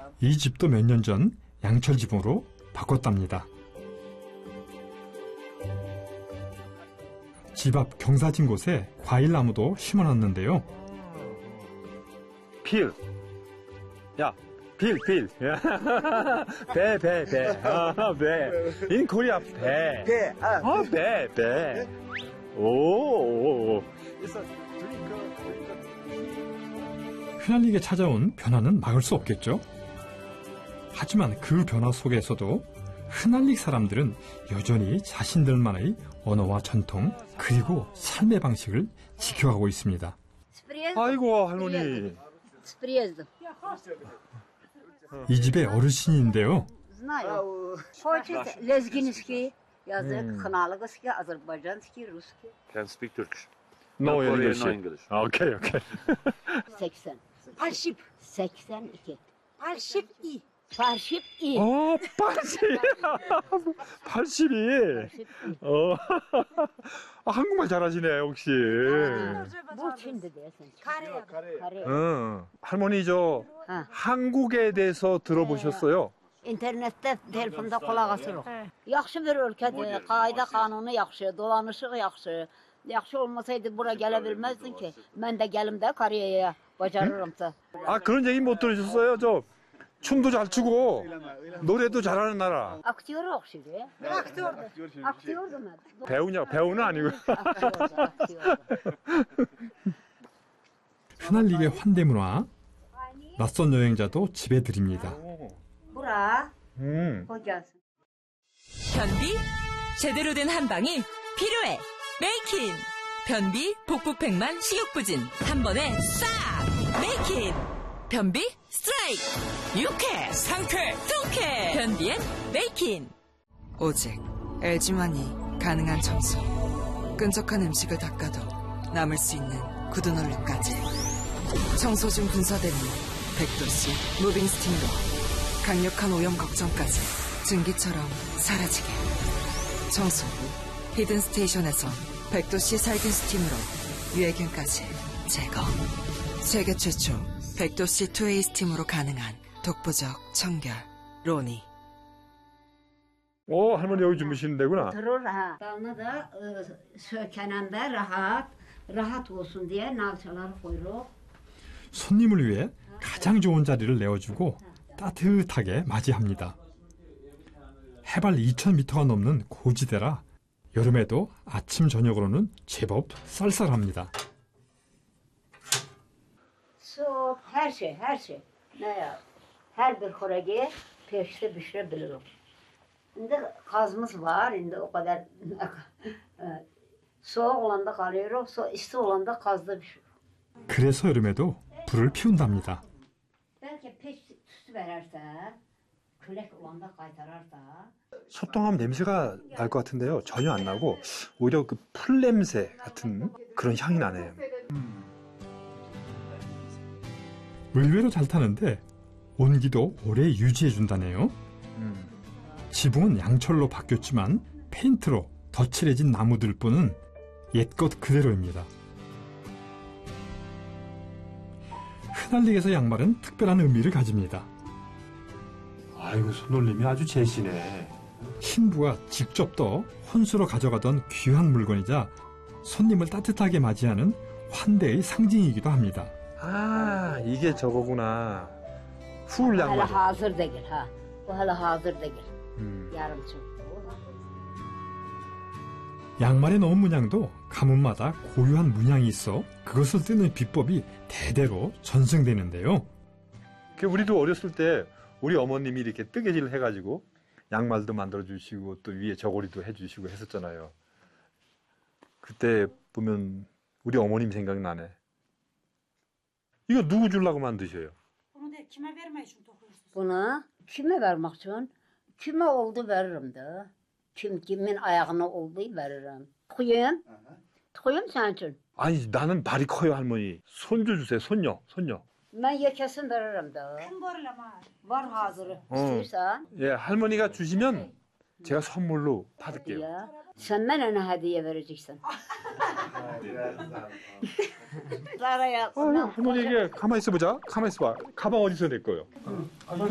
이 집도 몇 년 전 양철집으로 바꿨답니다. 집 앞 경사진 곳에 과일나무도 심어놨는데요. 필. 야, 필. 배. In Korea, 배. 배. 오. 휘날리게 찾아온 변화는 막을 수 없겠죠? 하지만 그 변화 속에서도 휘날릭 사람들은 여전히 자신들만의 언어와 전통 그리고 삶의 방식을 지켜가고 있습니다. 아이고 할머니. 이 집의 어르신인데요. Can speak Turkish. No English. Okay. 80. 82. 82. 82. 어, 82. 한국말 잘하시네, 혹시. 뭐 친데 대선. 카레. 할머니 한국에 대해서 들어보셨어요? İnternette, telefonda kulak asırıq. Yaxşı bir ülkedir, qaida kanunu yaxşı, dolanışıq yaxşı. Yaxşı olmasaydı buraya gelebilmezdin ki. Ben de gelim de Kore'ye, bacarırımsa. 아, 그런 얘기 못 들으셨어요? 춤도 잘 추고 노래도 잘하는 나라. Aktör okşudu. Aktördu mu? 배우는 아니고. 휘날리게 환대문화, 낯선 여행자도 집에 드립니다. Bura. Hocası. 변비? 제대로 된 한방이 필요해. 메이킨. 변비, 복부팽만, 식욕부진. 한 번에 싹! 메이킨. 변비, 스트라이크. 유쾌, 상쾌, 통쾌. 변비엔 메이킨. 오직 LG만이 가능한 청소. 끈적한 음식을 닦아도 남을 수 있는 굳은 얼룩까지. 청소 중 분사되는 100도씨 무빙 스팀으로 강력한 오염 걱정까지 증기처럼 사라지게. 청소 후 히든 스테이션에선 100도씨 살균 스팀으로 유해균까지 제거. 세계 최초 100도씨 투웨이 스팀으로 가능한 독보적 청결 로니. 오, 할머니 여기 주무시는 데구나. Durur. Dalını da sökenende rahat olsun diye nalçaları koyuyoruz. 손님을 위해 가장 좋은 자리를 내어주고 따뜻하게 맞이합니다. 해발 2,000m가 넘는 고지대라 여름에도 아침 저녁으로는 제법 쌀쌀합니다. Su, her şey. Ne ya? Her bir horegi peşte pişirebilirim. Şimdi gazımız var, şimdi o kadar soğuk olanda kalıyoruz, ısı olanda gazda pişiyor. 그래서 여름에도 불을 피운답니다. Belki peş tüsü verirse, külek olanda kaytararsa. 소똥하면 냄새가 날 것 같은데요. 전혀 안 나고 오히려 그 풀 냄새 같은 그런 향이 나네요. 의외로 잘 타는데 온기도 오래 유지해준다네요. 지붕은 양철로 바뀌었지만 페인트로 덧칠해진 나무들 뿐은 옛것 그대로입니다. 휘날릭에서 양말은 특별한 의미를 가집니다. 아이고, 손놀림이 아주 제시네. 신부가 직접 떠 혼수로 가져가던 귀한 물건이자 손님을 따뜻하게 맞이하는 환대의 상징이기도 합니다. 아, 이게 저거구나. 훌 Hala 양말. hazır değil ha. Bu hala hazır değil. Yarım çık. 양말에 넣은 문양도 가문마다 고유한 문양이 있어 그것을 뜨는 비법이 대대로 전승되는데요. 우리도 어렸을 때 우리 어머님이 이렇게 뜨개질 해가지고 양말도 만들어주시고 또 위에 저고리도 해주시고 했었잖아요. 그때 보면 우리 어머님 생각나네. 이거 누구 주려고 만드셔요? Bunu kime vermek için? Kime oldu veririm de. Kimin ayağına oldu veririm. Tıkayım sen için. 아니, 나는 발이 커요, 할머니. 손주 주세요, 손녀. Ben yekesin veririm de. Var hazırı. İstiyorsan. 예, 할머니가 주시면 제가 선물로 받을게요. Ya. Sen bana ne hediye vereceksin? 할머니 이게 가만히 있어보자. 가만히 있어봐. 가방 어디서 낼 거예요?